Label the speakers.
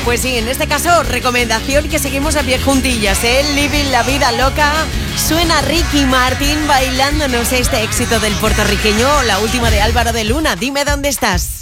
Speaker 1: Pues sí, en este caso, recomendación que seguimos a pie juntillas, ¿eh? Living la vida loca. Suena Ricky Martin bailándonos este éxito del puertorriqueño, la última de Álvaro de Luna. Dime dónde estás.